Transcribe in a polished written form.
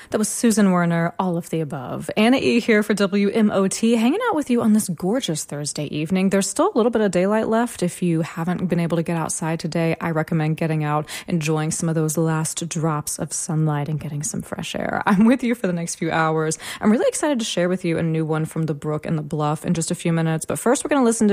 That was Susan Werner, all of the above. Anna E. here for WMOT, hanging out with you on this gorgeous Thursday evening. There's still a little bit of daylight left. If you haven't been able to get outside today, I recommend getting out, enjoying some of those last drops of sunlight and getting some fresh air. I'm with you for the next few hours. I'm really excited to share with you a new one from The Brook and the Bluff in just a few minutes. But first, we're going to listen to